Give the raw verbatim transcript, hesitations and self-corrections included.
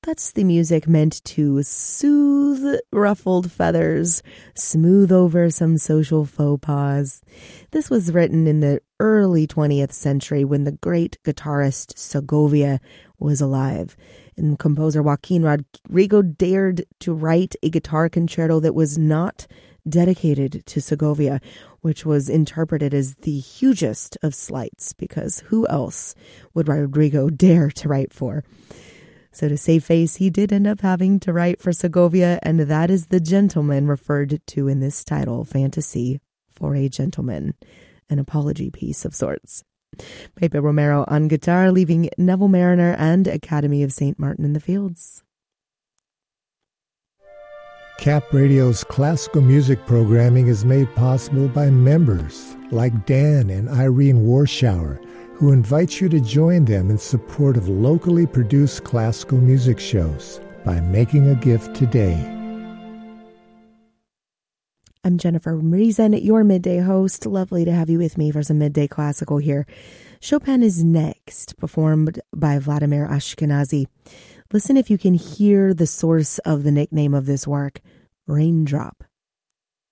That's the music meant to soothe ruffled feathers, smooth over some social faux pas. This was written in the early twentieth century when the great guitarist Segovia was alive. And composer Joaquin Rodrigo dared to write a guitar concerto that was not dedicated to Segovia, which was interpreted as the hugest of slights, because who else would Rodrigo dare to write for? So to save face, he did end up having to write for Segovia, and that is the gentleman referred to in this title, Fantasy for a Gentleman, an apology piece of sorts. Pepe Romero on guitar, leaving Neville Mariner and Academy of Saint Martin in the Fields. Cap Radio's classical music programming is made possible by members like Dan and Irene Warshower, who invite you to join them in support of locally produced classical music shows by making a gift today. I'm Jennifer Reason, your midday host. Lovely to have you with me for some midday classical here. Chopin is next, performed by Vladimir Ashkenazy. Listen if you can hear the source of the nickname of this work, Raindrop.